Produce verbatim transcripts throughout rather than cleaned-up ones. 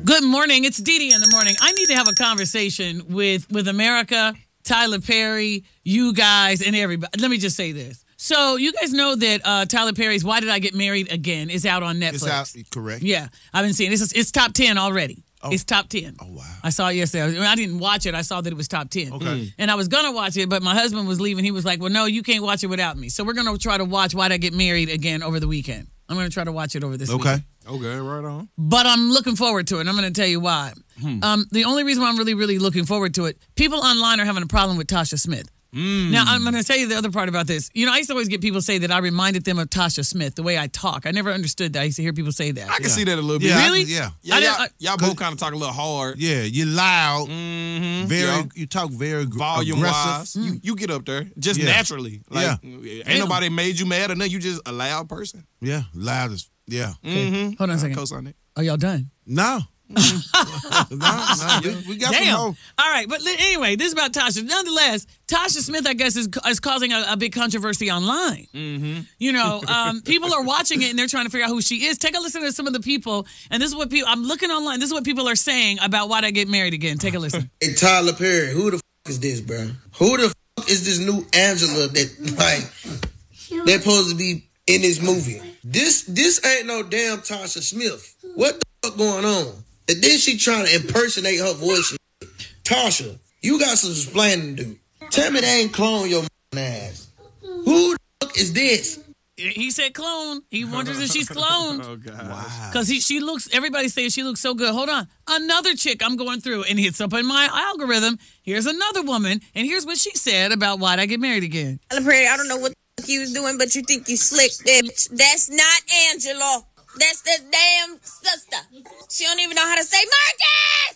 Good morning. It's Dee Dee in the morning. I need to have a conversation with, with America, Tyler Perry, you guys, and everybody. Let me just say this. So you guys know that uh, Tyler Perry's Why Did I Get Married Again is out on Netflix. It's out, correct. Yeah, I've been seeing it. It's, it's top ten already. Oh. It's top ten. Oh, wow. I saw it yesterday. I, mean, I didn't watch it. I saw that it was top ten. Okay. Mm. And I was going to watch it, but my husband was leaving. He was like, well, no, you can't watch it without me. So we're going to try to watch Why Did I Get Married Again over the weekend. I'm going to try to watch it over this okay. weekend. Okay, right on. But I'm looking forward to it, and I'm going to tell you why. Hmm. Um, the only reason why I'm really, really looking forward to it, people online are having a problem with Tasha Smith. Mm. Now, I'm going to tell you the other part about this. You know, I used to always get people say that I reminded them of Tasha Smith, the way I talk. I never understood that. I used to hear people say that. I can yeah. see that a little bit. Yeah, really? I, yeah. Yeah, I y'all, I, y'all both kind of talk a little hard. Yeah, you're loud. Mm-hmm. Very, yeah. you talk very ag- volume aggressive. wise. Mm. You, you get up there just yeah. naturally. Like, yeah. Ain't nobody made you mad or nothing. You just a loud person. Yeah, loud as, yeah. Okay. Mm-hmm. Hold on a second. Co-sign it. Are y'all done? No. no, no, we, we got Damn. some more. All right, but li- anyway, this is about Tasha. Nonetheless, Tasha Smith, I guess, is, is causing a, a big controversy online. Mm-hmm. You know, um, people are watching it and they're trying to figure out who she is. Take a listen to some of the people, and this is what people. I'm looking online. This is what people are saying about Why'd I Get Married Again. Take a listen. Hey, Tyler Perry, who the f- is this, bro? Who the f- is this new Angela that like they're supposed to be in this movie? This this ain't no damn Tasha Smith. What the fuck going on? And then she trying to impersonate her voice. Tasha, you got some explaining to do. Tell me they ain't clone your ass. Who the fuck is this? He said clone. He wonders if she's cloned. Oh, God. Wow. Because he, she looks, everybody says she looks so good. Hold on. Another chick I'm going through, and it's up in my algorithm. Here's another woman, and here's what she said about Why'd I Get Married Again. Tyler Perry, I don't know what the fuck you was doing, but you think you slick, bitch. That's not Angela. That's the damn sister. She don't even know how to say Marcus!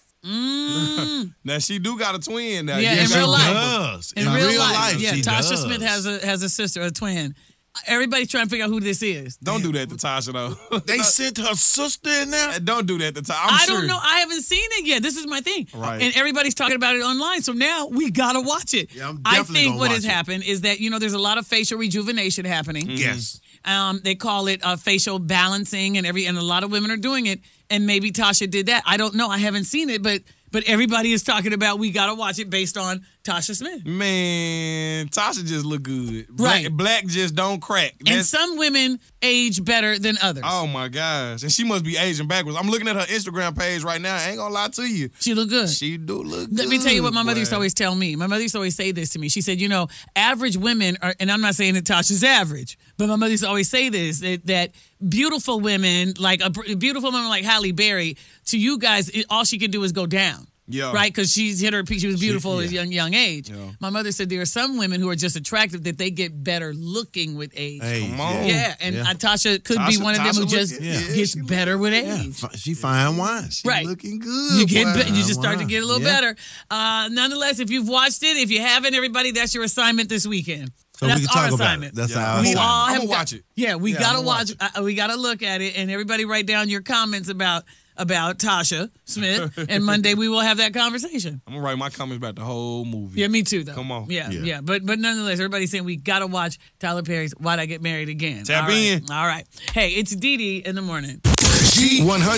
Mm. Now, she do got a twin now. Yeah, Yes, in she real life. does. In, In real, real life, life, yeah. she Tasha does. Smith has a has a sister, a twin. Everybody's trying to figure out who this is. Don't do that to Tasha, though. They sent her sister in there? Don't do that to Tasha. I'm I sure. don't know. I haven't seen it yet. This is my thing. Right. And everybody's talking about it online. So now we got to watch it. Yeah, I'm I definitely think gonna what watch has it. happened is that, you know, there's a lot of facial rejuvenation happening. Yes. Um, they call it uh, facial balancing, and every and a lot of women are doing it. And maybe Tasha did that. I don't know. I haven't seen it, but but everybody is talking about we got to watch it based on Tasha Smith. Man, Tasha just look good. Black, Right. Black just don't crack. And That's- some women age better than others. Oh, my gosh. And she must be aging backwards. I'm looking at her Instagram page right now. I ain't gonna lie to you. She look good. She do look good. Let me tell you what my mother used to boy. always tell me. My mother used to always say this to me. She said, you know, average women are, and I'm not saying that Tasha's average, but my mother used to always say this, that, that beautiful women, like a br- beautiful woman like Halle Berry, to you guys, it, all she can do is go down. Yeah. Right? Because she's hit her peak. She was beautiful She- at a young, young age. Yeah. My mother said there are some women who are just attractive that they get better looking with age. Hey, Come on. Yeah, and Yeah. uh, Tasha could be Tasha- one of them Tasha who look just good. Yeah, gets she look better with Yeah, age. fi- she fine wine. She Right. looking good. You get, boy. be- you just start to Wow. get a little Yeah. better. Uh, nonetheless, if you've watched it, if you haven't, everybody, that's your assignment this weekend. So we that's can talk our about assignment. it. That's Yeah. our We assignment. all I'ma have got- watch it. Yeah, we Yeah, gotta I'ma watch. watch Uh, we gotta look at it, and everybody write down your comments about about Tasha Smith. And Monday we will have that conversation. I'm gonna write my comments about the whole movie. Yeah, me too. Though. Come on. Yeah, yeah, Yeah. But but nonetheless, everybody's saying we gotta watch Tyler Perry's "Why'd I Get Married Again." Tap All right. in. All right. Hey, it's Dee Dee in the morning. G one hundred.